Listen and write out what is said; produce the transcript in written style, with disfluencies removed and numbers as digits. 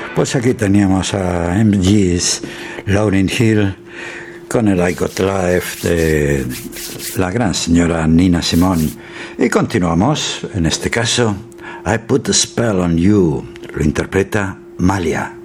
Pues aquí teníamos a MG's Lauryn Hill con el I Got Life de la gran señora Nina Simone. Y continuamos, en este caso, I Put a Spell on You, lo interpreta Malia.